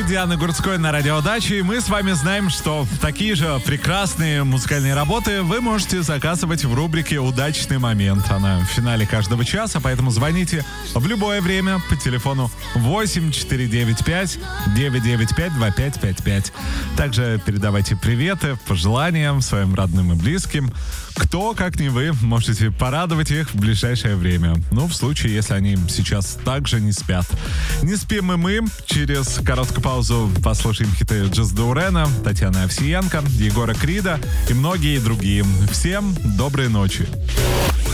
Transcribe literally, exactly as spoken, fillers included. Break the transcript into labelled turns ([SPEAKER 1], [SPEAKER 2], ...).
[SPEAKER 1] Дианы Гурцкой на Радио Дача, и мы с вами знаем, что такие же прекрасные музыкальные работы вы можете заказывать в рубрике «Удачный момент». Она в финале каждого часа, поэтому звоните в любое время по телефону восемь четыре девять пять девять девять пять два пять пять пять. Также передавайте приветы, пожелания своим родным и близким. Кто, как не вы, можете порадовать их в ближайшее время. Ну, в случае, если они сейчас также не спят. Не спим и мы. Через короткую паузу послушаем хиты Just Дурена, Татьяны Овсиенко, Егора Крида и многие другие. Всем доброй ночи.